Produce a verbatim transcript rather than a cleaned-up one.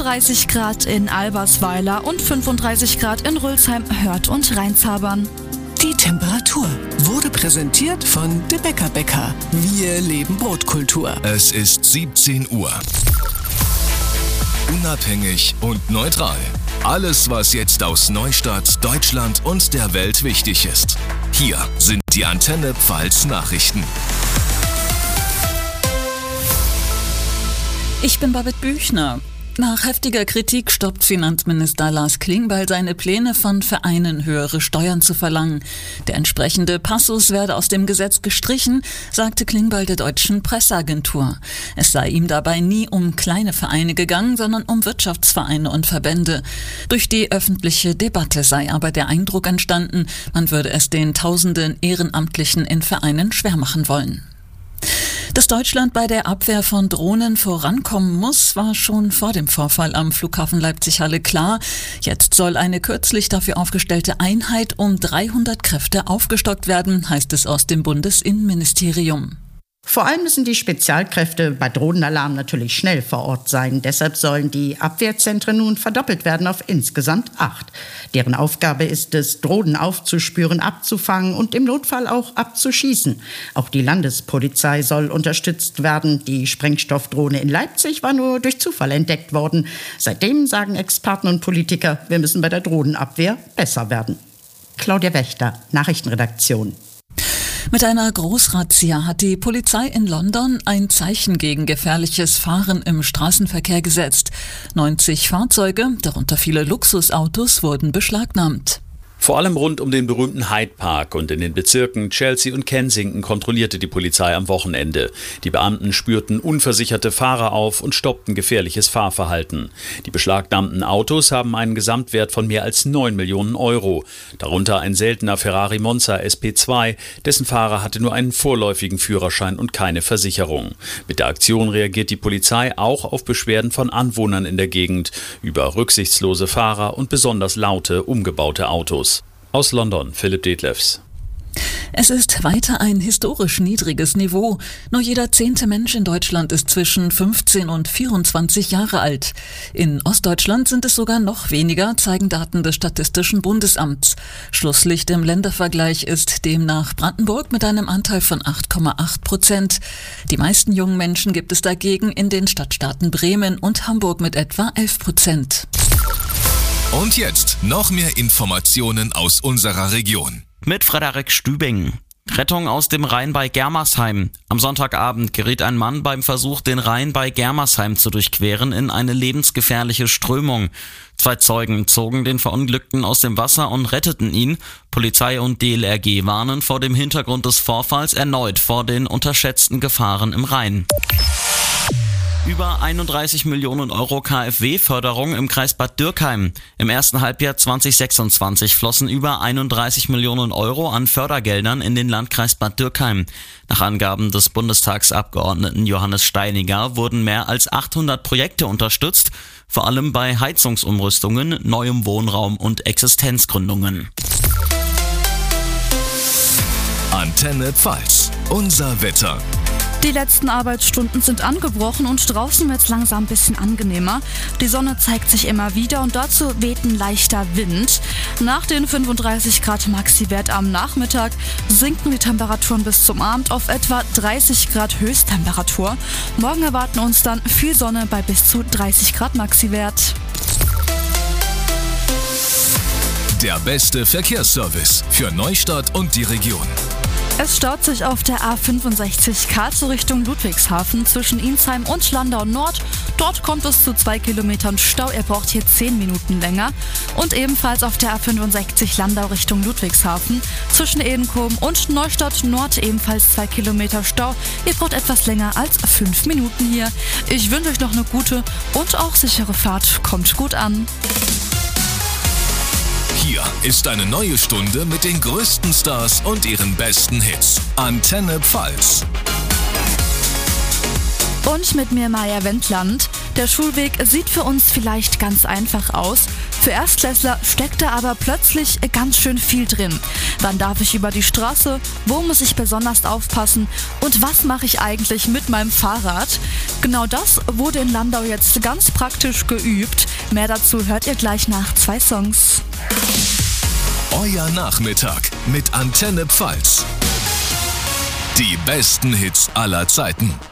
dreißig Grad in Albersweiler und fünfunddreißig Grad in Rülsheim, Hörth und Rheinzabern. Die Temperatur wurde präsentiert von De Bäcker Bäcker. Wir leben Brotkultur. Es ist siebzehn Uhr. Unabhängig und neutral. Alles, was jetzt aus Neustadt, Deutschland und der Welt wichtig ist. Hier sind die Antenne Pfalz Nachrichten. Ich bin Babette Büchner. Nach heftiger Kritik stoppt Finanzminister Lars Klingbeil seine Pläne, von Vereinen höhere Steuern zu verlangen. Der entsprechende Passus werde aus dem Gesetz gestrichen, sagte Klingbeil der Deutschen Presseagentur. Es sei ihm dabei nie um kleine Vereine gegangen, sondern um Wirtschaftsvereine und Verbände. Durch die öffentliche Debatte sei aber der Eindruck entstanden, man würde es den tausenden Ehrenamtlichen in Vereinen schwer machen wollen. Dass Deutschland bei der Abwehr von Drohnen vorankommen muss, war schon vor dem Vorfall am Flughafen Leipzig-Halle klar. Jetzt soll eine kürzlich dafür aufgestellte Einheit um dreihundert Kräfte aufgestockt werden, heißt es aus dem Bundesinnenministerium. Vor allem müssen die Spezialkräfte bei Drohnenalarm natürlich schnell vor Ort sein. Deshalb sollen die Abwehrzentren nun verdoppelt werden auf insgesamt acht. Deren Aufgabe ist es, Drohnen aufzuspüren, abzufangen und im Notfall auch abzuschießen. Auch die Landespolizei soll unterstützt werden. Die Sprengstoffdrohne in Leipzig war nur durch Zufall entdeckt worden. Seitdem sagen Experten und Politiker, wir müssen bei der Drohnenabwehr besser werden. Claudia Wächter, Nachrichtenredaktion. Mit einer Großrazzia hat die Polizei in London ein Zeichen gegen gefährliches Fahren im Straßenverkehr gesetzt. neunzig Fahrzeuge, darunter viele Luxusautos, wurden beschlagnahmt. Vor allem rund um den berühmten Hyde Park und in den Bezirken Chelsea und Kensington kontrollierte die Polizei am Wochenende. Die Beamten spürten unversicherte Fahrer auf und stoppten gefährliches Fahrverhalten. Die beschlagnahmten Autos haben einen Gesamtwert von mehr als neun Millionen Euro. Darunter ein seltener Ferrari Monza S P zwei, dessen Fahrer hatte nur einen vorläufigen Führerschein und keine Versicherung. Mit der Aktion reagiert die Polizei auch auf Beschwerden von Anwohnern in der Gegend über rücksichtslose Fahrer und besonders laute, umgebaute Autos. Aus London, Philipp Detlefs. Es ist weiter ein historisch niedriges Niveau. Nur jeder zehnte Mensch in Deutschland ist zwischen fünfzehn und vierundzwanzig Jahre alt. In Ostdeutschland sind es sogar noch weniger, zeigen Daten des Statistischen Bundesamts. Schlusslicht im Ländervergleich ist demnach Brandenburg mit einem Anteil von acht Komma acht Prozent. Die meisten jungen Menschen gibt es dagegen in den Stadtstaaten Bremen und Hamburg mit etwa elf Prozent. Und jetzt noch mehr Informationen aus unserer Region. Mit Frederik Stübing. Rettung aus dem Rhein bei Germersheim. Am Sonntagabend geriet ein Mann beim Versuch, den Rhein bei Germersheim zu durchqueren, in eine lebensgefährliche Strömung. Zwei Zeugen zogen den Verunglückten aus dem Wasser und retteten ihn. Polizei und D L R G warnen vor dem Hintergrund des Vorfalls erneut vor den unterschätzten Gefahren im Rhein. Über einunddreißig Millionen Euro K f W-Förderung im Kreis Bad Dürkheim. Im ersten Halbjahr zwanzig sechsundzwanzig flossen über einunddreißig Millionen Euro an Fördergeldern in den Landkreis Bad Dürkheim. Nach Angaben des Bundestagsabgeordneten Johannes Steiniger wurden mehr als achthundert Projekte unterstützt, vor allem bei Heizungsumrüstungen, neuem Wohnraum und Existenzgründungen. Antenne Pfalz, unser Wetter. Die letzten Arbeitsstunden sind angebrochen und draußen wird es langsam ein bisschen angenehmer. Die Sonne zeigt sich immer wieder und dazu weht ein leichter Wind. Nach den fünfunddreißig Grad Maxi-Wert am Nachmittag sinken die Temperaturen bis zum Abend auf etwa dreißig Grad Höchsttemperatur. Morgen erwarten uns dann viel Sonne bei bis zu dreißig Grad Maxi-Wert. Der beste Verkehrsservice für Neustadt und die Region. Es staut sich auf der A fünfundsechzig Karlsruhe Richtung Ludwigshafen zwischen Insheim und Landau Nord. Dort kommt es zu zwei Kilometern Stau. Ihr braucht hier zehn Minuten länger. Und ebenfalls auf der A fünfundsechzig Landau Richtung Ludwigshafen zwischen Edenkoben und Neustadt Nord ebenfalls zwei Kilometer Stau. Ihr braucht etwas länger als fünf Minuten hier. Ich wünsche euch noch eine gute und auch sichere Fahrt. Kommt gut an. Hier ist eine neue Stunde mit den größten Stars und ihren besten Hits. Antenne Pfalz. Und mit mir Maja Wendland. Der Schulweg sieht für uns vielleicht ganz einfach aus. Für Erstklässler steckt da aber plötzlich ganz schön viel drin. Wann darf ich über die Straße? Wo muss ich besonders aufpassen? Und was mache ich eigentlich mit meinem Fahrrad? Genau das wurde in Landau jetzt ganz praktisch geübt. Mehr dazu hört ihr gleich nach zwei Songs. Euer Nachmittag mit Antenne Pfalz. Die besten Hits aller Zeiten.